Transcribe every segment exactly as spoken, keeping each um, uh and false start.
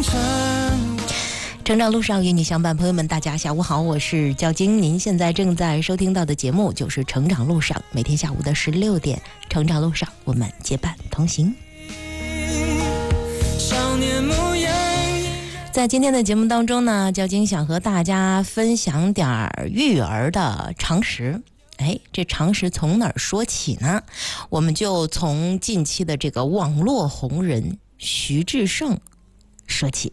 成长路上与你相伴，朋友们大家下午好，我是焦晶。您现在正在收听到的节目就是成长路上，每天下午的十六点，成长路上我们结伴同行。在今天的节目当中呢，焦晶想和大家分享点育儿的常识。哎，这常识从哪儿说起呢？我们就从近期的这个网络红人徐志胜说起。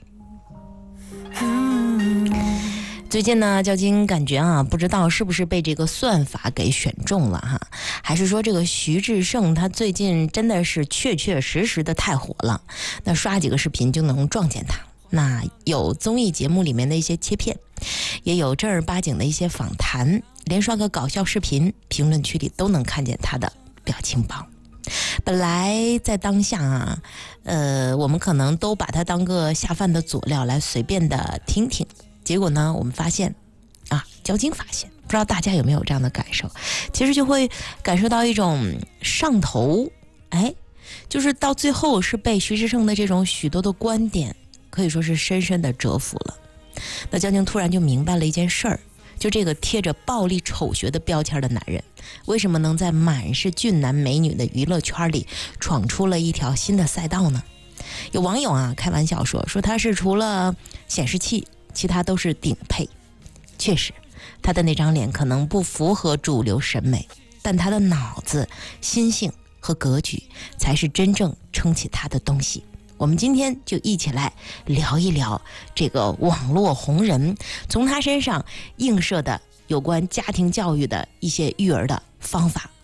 最近呢，焦晶感觉啊，不知道是不是被这个算法给选中了哈，还是说这个徐志胜他最近真的是确确实实的太火了，那刷几个视频就能撞见他。那有综艺节目里面的一些切片，也有正儿八经的一些访谈，连刷个搞笑视频，评论区里都能看见他的表情包。本来在当下啊，呃，我们可能都把它当个下饭的佐料来随便的听听。结果呢，我们发现啊，焦晶发现，不知道大家有没有这样的感受？其实就会感受到一种上头，哎，就是到最后是被徐志胜的这种许多的观点，可以说是深深的折服了。那焦晶突然就明白了一件事儿，就这个贴着暴力丑学的标签的男人，为什么能在满是俊男美女的娱乐圈里闯出了一条新的赛道呢？有网友啊开玩笑说，说他是除了显示器，其他都是顶配。确实，他的那张脸可能不符合主流审美，但他的脑子、心性和格局才是真正撑起他的东西。我们今天就一起来聊一聊这个网络红人，从他身上映射的有关家庭教育的一些育儿的方法